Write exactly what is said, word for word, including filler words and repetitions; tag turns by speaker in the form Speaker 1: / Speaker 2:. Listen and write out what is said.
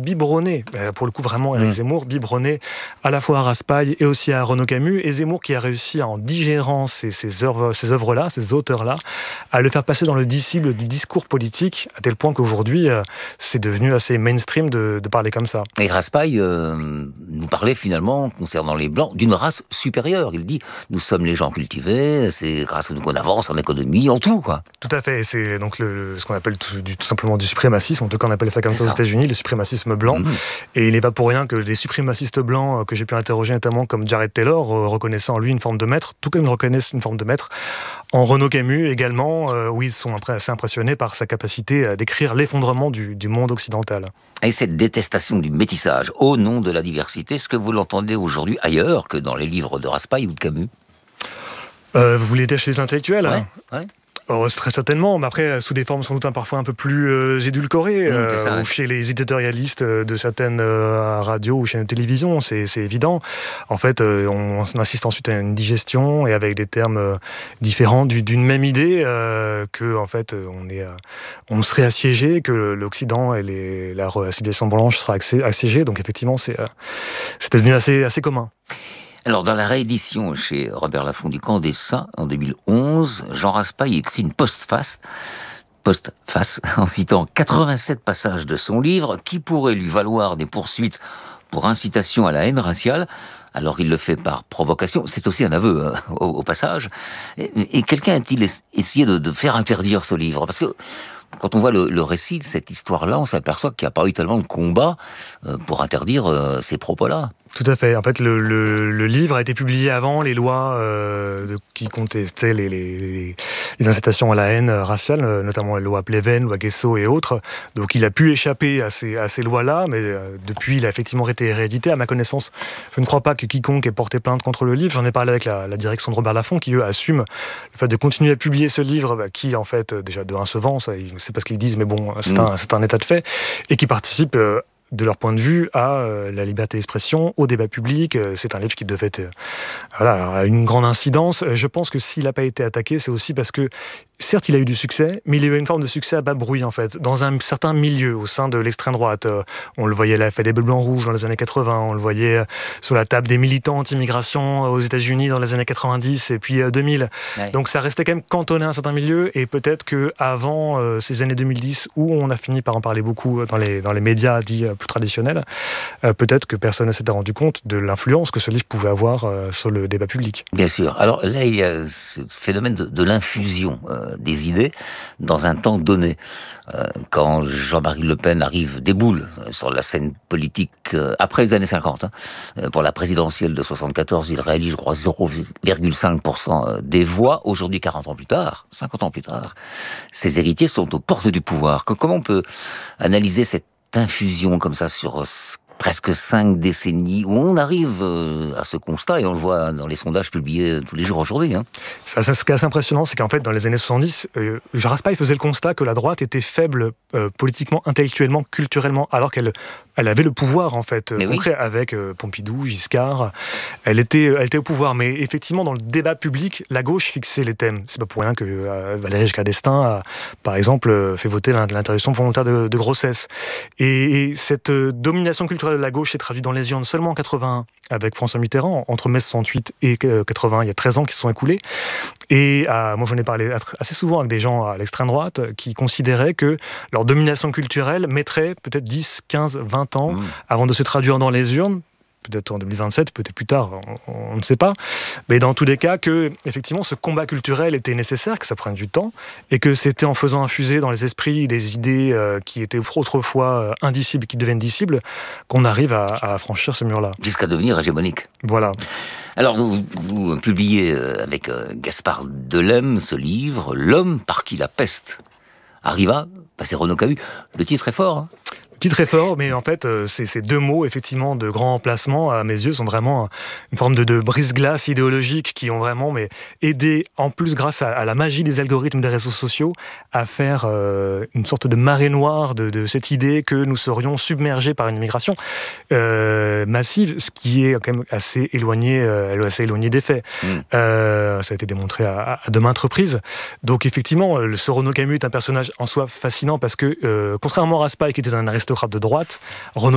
Speaker 1: biberonné, pour le coup vraiment Éric mmh. Zemmour, biberonné à la fois à Raspail et aussi à Renaud Camus, et Zemmour qui a réussi en digérant ces, ces, œuvres, ces œuvres-là, ces auteurs-là, à le faire passer dans le disciple du discours politique, à tel point qu'aujourd'hui, euh, c'est devenu assez mainstream de, de parler comme ça.
Speaker 2: Et Raspail euh, nous parlait finalement, concernant les Blancs, d'une race supérieure. Il dit, nous sommes les gens cultivés, c'est grâce à nous qu'on avance en économie, en tout, quoi.
Speaker 1: Tout à fait, c'est donc le, ce qu'on appelle tout, du, tout simplement du suprémacisme, en tout cas on appelle ça comme ça, ça aux États-Unis, le suprémacisme blanc. Mmh. Et il n'est pas pour rien que les suprémacistes blancs que j'ai pu interroger, notamment comme Jared Taylor, euh, reconnaissant en lui une forme de maître, tout comme ils reconnaissent une forme de maître en Renaud Camus également, euh, où ils sont assez impressionnés par sa capacité à décrire l'effondrement du, du monde occidental.
Speaker 2: Et cette détestation du métissage au nom de la diversité, est-ce que vous l'entendez aujourd'hui ailleurs que dans les livres de Raspail ou de Camus ?
Speaker 1: euh, Vous voulez dire chez les intellectuels
Speaker 2: ouais,
Speaker 1: hein
Speaker 2: ouais.
Speaker 1: Oh, très certainement, mais après, sous des formes sans doute un, parfois un peu plus euh, édulcorées, mmh, euh, ça, ou chez les éditorialistes de certaines euh, radios ou chaînes de télévision, c'est, c'est évident. En fait, euh, on, on assiste ensuite à une digestion, et avec des termes euh, différents du, d'une même idée, euh, que en fait, on, est, euh, on serait assiégé, que l'Occident et les, la civilisation blanche sera assiégée, donc effectivement, c'est, euh, c'est devenu assez, assez commun.
Speaker 2: Alors, dans la réédition chez Robert Laffont du Camp des Saints, en deux mille onze, Jean Raspail écrit une postface, postface en citant quatre-vingt-sept passages de son livre qui pourraient lui valoir des poursuites pour incitation à la haine raciale. Alors, il le fait par provocation. C'est aussi un aveu, hein, au, au passage. Et, et quelqu'un a-t-il essayé de, de faire interdire ce livre ? Parce que quand on voit le, le récit de cette histoire-là, on s'aperçoit qu'il n'y a pas eu tellement de combat euh, pour interdire euh, ces propos-là.
Speaker 1: Tout à fait. En fait, le, le, le livre a été publié avant les lois euh, de, qui contestaient les, les, les incitations à la haine raciale, notamment les lois Pleven, loi Guesso et autres. Donc, il a pu échapper à ces, à ces lois-là, mais euh, depuis, il a effectivement été réédité. À ma connaissance, je ne crois pas que quiconque ait porté plainte contre le livre. J'en ai parlé avec la, la direction de Robert Laffont, qui, eux, assume le fait de continuer à publier ce livre, bah, qui, en fait, déjà, de un, se vend, ça, c'est pas ce qu'ils disent, mais bon, c'est, mmh. un, c'est un état de fait, et qui participe... Euh, de leur point de vue, à euh, la liberté d'expression, au débat public. Euh, c'est un livre qui devait être, euh, voilà, à une grande incidence. Je pense que s'il n'a pas été attaqué, c'est aussi parce que, certes, il a eu du succès, mais il a eu une forme de succès à bas bruit, en fait, dans un certain milieu, au sein de l'extrême droite. Euh, on le voyait à la fête des Bleus Blancs Rouges dans les années quatre-vingts, on le voyait euh, sur la table des militants anti-immigration euh, aux États-Unis dans les années quatre-vingt-dix et puis euh, deux mille. Ouais. Donc ça restait quand même cantonné à un certain milieu, et peut-être qu'avant euh, ces années deux mille dix, où on a fini par en parler beaucoup dans les, dans les médias dits euh, plus traditionnels, euh, peut-être que personne ne s'était rendu compte de l'influence que ce livre pouvait avoir euh, sur le débat public.
Speaker 2: Bien sûr. Alors là, il y a ce phénomène de, de l'infusion euh, des idées dans un temps donné. Euh, quand Jean-Marie Le Pen arrive, déboule sur la scène politique euh, après les années cinquante, hein, pour la présidentielle de soixante-quatorze, il réalise, je crois, zéro virgule cinq pour cent des voix. Aujourd'hui, quarante ans plus tard, cinquante ans plus tard, ses héritiers sont aux portes du pouvoir. Comment on peut analyser cette infusion comme ça sur presque cinq décennies, où on arrive à ce constat, et on le voit dans les sondages publiés tous les jours aujourd'hui. Hein.
Speaker 1: Ça, ça, ce qui est assez impressionnant, c'est qu'en fait, dans les années soixante-dix, euh, Raspail faisait le constat que la droite était faible euh, politiquement, intellectuellement, culturellement, alors qu'elle elle avait le pouvoir, en fait, euh, concret, oui. avec euh, Pompidou, Giscard. Elle était, elle était au pouvoir, mais effectivement, dans le débat public, la gauche fixait les thèmes. C'est pas pour rien que euh, Valéry Giscard d'Estaing a, par exemple, euh, fait voter l'interruption volontaire de, de grossesse. Et, et cette euh, domination culturelle de la gauche s'est traduite dans les urnes seulement en quatre-vingt-un, avec François Mitterrand, entre mai soixante-huit et quatre-vingts, il y a treize ans qui se sont écoulés. Et euh, moi, j'en ai parlé assez souvent avec des gens à l'extrême droite qui considéraient que leur domination culturelle mettrait peut-être dix, quinze, vingt ans mmh. avant de se traduire dans les urnes. Peut-être en deux mille vingt-sept, peut-être plus tard, on, on ne sait pas. Mais dans tous les cas, que effectivement, ce combat culturel était nécessaire, que ça prenne du temps, et que c'était en faisant infuser dans les esprits des idées euh, qui étaient autrefois euh, indicibles, qui deviennent discibles, qu'on arrive à, à franchir ce mur-là.
Speaker 2: Jusqu'à devenir hégémonique.
Speaker 1: Voilà.
Speaker 2: Alors, vous, vous publiez avec euh, Gaspard Delem ce livre, L'homme par qui la peste arriva, bah, c'est Renaud Camus. Le titre est fort, hein.
Speaker 1: Qui très fort, mais en fait, euh, ces, ces deux mots, effectivement, de grand emplacement, à mes yeux, sont vraiment une forme de, de brise-glace idéologique qui ont vraiment mais, aidé, en plus, grâce à, à la magie des algorithmes des réseaux sociaux, à faire euh, une sorte de marée noire de, de cette idée que nous serions submergés par une immigration euh, massive, ce qui est quand même assez éloigné, euh, assez éloigné des faits. Mmh. Euh, ça a été démontré à, à de maintes reprises. Donc, effectivement, ce Renaud Camus est un personnage en soi fascinant parce que, euh, contrairement à Raspail, qui était un aristocrate de droite, Renaud